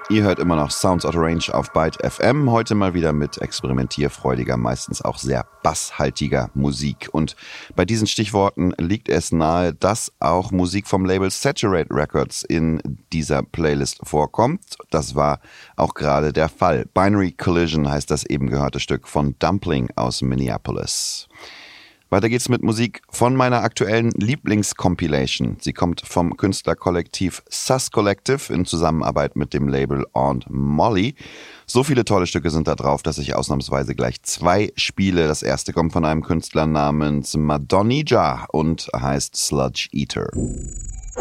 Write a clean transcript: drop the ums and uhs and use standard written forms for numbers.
Ihr hört immer noch Sounds Out of Range auf Byte FM, heute mal wieder mit experimentierfreudiger, meistens auch sehr basshaltiger Musik. Und bei diesen Stichworten liegt es nahe, dass auch Musik vom Label Saturate Records in dieser Playlist vorkommt. Das war auch gerade der Fall. Binary Collision heißt das eben gehörte Stück von Dumpling aus Minneapolis. Weiter geht's mit Musik von meiner aktuellen Lieblingscompilation. Sie kommt vom Künstlerkollektiv Sus Collective in Zusammenarbeit mit dem Label Aunt Molly. So viele tolle Stücke sind da drauf, dass ich ausnahmsweise gleich 2 spiele. Das erste kommt von einem Künstler namens Madonija und heißt Sludge Eater.